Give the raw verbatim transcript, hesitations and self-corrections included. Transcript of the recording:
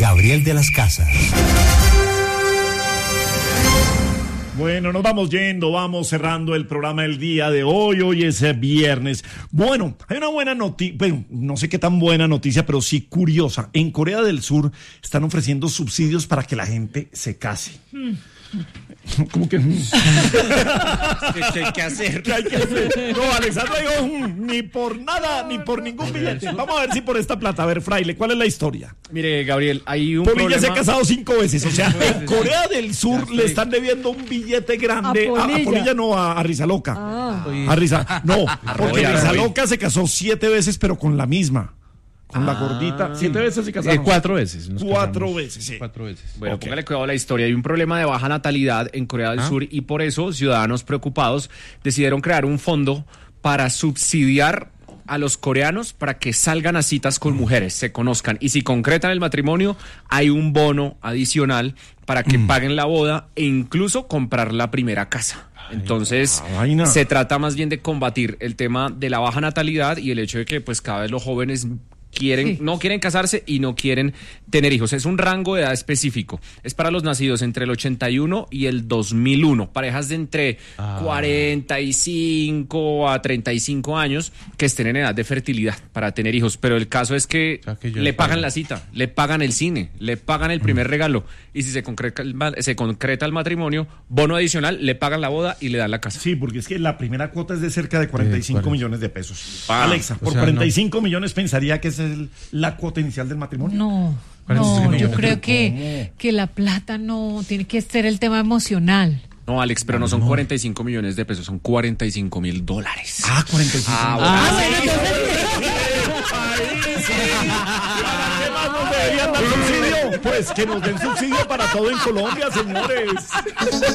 Gabriel de las Casas. Bueno, nos vamos yendo, vamos cerrando el programa del día de hoy. Hoy es viernes. Bueno, hay una buena noticia, bueno, no sé qué tan buena noticia, pero sí curiosa. En Corea del Sur están ofreciendo subsidios para que la gente se case. Mm. ¿Cómo que? ¿Qué hay que hacer? ¿Qué hay que hacer? No, Alexandra dijo, mm, ni por nada, ni por ningún billete. Vamos a ver si por esta plata. A ver, Fraile, ¿cuál es la historia? Mire, Gabriel, hay un Polilla problema. se ha casado cinco veces. O sea, en Corea del Sur le están debiendo un billete grande. A, a Polilla no, a, a Rizaloca. Ah. A Riza, no, porque Rizaloca se casó siete veces, pero con la misma. Con ah, la gordita, siete veces se casaron. Eh, cuatro veces. Cuatro veces, sí. Cuatro veces. Bueno, okay. Póngale cuidado a la historia. Hay un problema de baja natalidad en Corea del ¿Ah? Sur y por eso ciudadanos preocupados decidieron crear un fondo para subsidiar a los coreanos para que salgan a citas con mujeres, se conozcan. Y si concretan el matrimonio, hay un bono adicional para que mm. paguen la boda e incluso comprar la primera casa. Entonces, se trata más bien de combatir el tema de la baja natalidad y el hecho de que pues cada vez los jóvenes quieren, sí. no quieren casarse y no quieren tener hijos. Es un rango de edad específico. Es para los nacidos entre el ochenta y uno y el dos mil uno. Parejas de entre ah. cuarenta y cinco a treinta y cinco años que estén en edad de fertilidad para tener hijos. Pero el caso es que, o sea, que le pagan la cita, le pagan el cine, le pagan el primer mm. regalo. Y si se concreta, el, se concreta el matrimonio, bono adicional, le pagan la boda y le dan la casa. Sí, porque es que la primera cuota es de cerca de cuarenta y cinco eh, millones de pesos. Ah. Alexa, por o sea, cuarenta y cinco no. millones pensaría que es el, la cuota inicial del matrimonio. No, no, yo creo que, que la plata no tiene que ser el tema emocional. No, Alex, pero no son no. cuarenta y cinco millones de pesos, son cuarenta y cinco mil dólares. Ah, cuarenta y cinco. Ah, bueno. Ah, bueno, entonces... Pues que nos den subsidio para todo en Colombia, señores.